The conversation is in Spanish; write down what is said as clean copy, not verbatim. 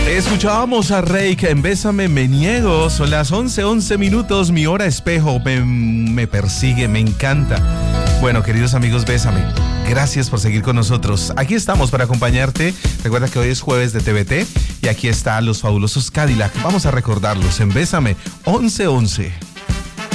Escuchábamos a Reik en Bésame, me niego. Son las 11:11 minutos. Mi hora espejo me persigue, me encanta. Bueno, queridos amigos, Bésame, gracias por seguir con nosotros. Aquí estamos para acompañarte. Recuerda que hoy es jueves de TVT y aquí están los fabulosos Cadillac. Vamos a recordarlos en Bésame 11:11.